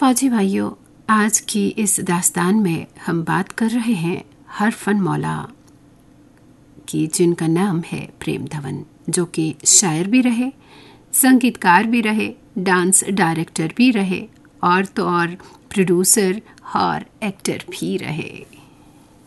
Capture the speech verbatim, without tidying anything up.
फौजी भाइयों, आज की इस दास्तान में हम बात कर रहे हैं हरफन मौला की, जिनका नाम है प्रेम धवन, जो कि शायर भी रहे, संगीतकार भी रहे, डांस डायरेक्टर भी रहे और तो और प्रोड्यूसर और एक्टर भी रहे।